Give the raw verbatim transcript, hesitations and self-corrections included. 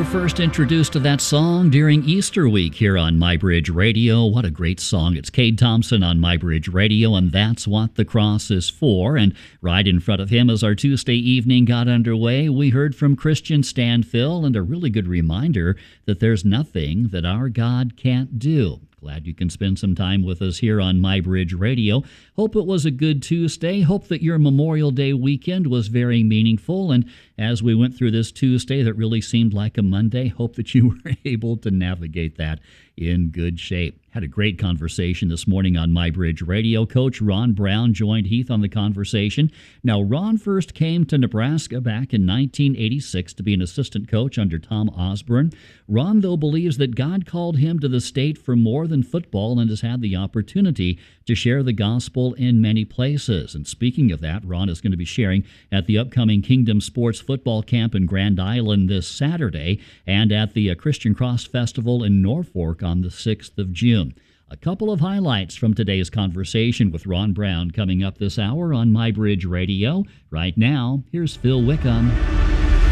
first introduced to that song during Easter week here on My Bridge Radio. What a great song. It's Cade Thompson on My Bridge Radio, and that's what the cross is for. And right in front of him as our Tuesday evening got underway, we heard from Christian Stanfill, and a really good reminder that there's nothing that our God can't do. Glad you can spend some time with us here on My Bridge Radio. Hope it was a good Tuesday. Hope that your Memorial Day weekend was very meaningful. And as we went through this Tuesday that really seemed like a Monday, hope that you were able to navigate that in good shape. Had a great conversation this morning on My Bridge Radio. Coach Ron Brown joined Heath on the conversation. Now, Ron first came to Nebraska back in nineteen eighty-six to be an assistant coach under Tom Osborne. Ron, though, believes that God called him to the state for more than football and has had the opportunity to share the gospel in many places. And speaking of that, Ron is going to be sharing at the upcoming Kingdom Sports Football Camp in Grand Island this Saturday and at the Christian Cross Festival in Norfolk on the sixth of June. A couple of highlights from today's conversation with Ron Brown coming up this hour on My Bridge Radio. Right now, here's Phil Wickham.